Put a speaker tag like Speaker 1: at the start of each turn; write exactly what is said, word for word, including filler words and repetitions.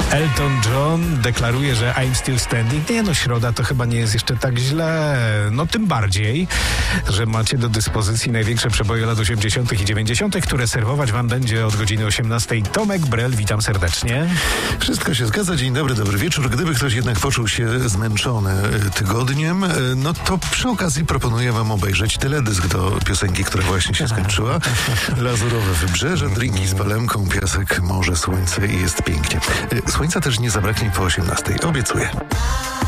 Speaker 1: Elton John deklaruje, że I'm still standing. Nie no, środa to chyba nie jest jeszcze tak źle. No tym bardziej, że macie do dyspozycji największe przeboje lat osiemdziesiątych i dziewięćdziesiątych, które serwować wam będzie od godziny osiemnastej. Tomek Brel, witam serdecznie.
Speaker 2: Wszystko się zgadza. Dzień dobry, dobry wieczór. Gdyby ktoś jednak poczuł się zmęczony tygodniem, no to przy okazji proponuję wam obejrzeć teledysk do piosenki, która właśnie się skończyła. Lazurowe wybrzeże, drinki z palemką, piasek, morze, słońce i jest pięknie. Słońca też nie zabraknie po osiemnastej. Obiecuję.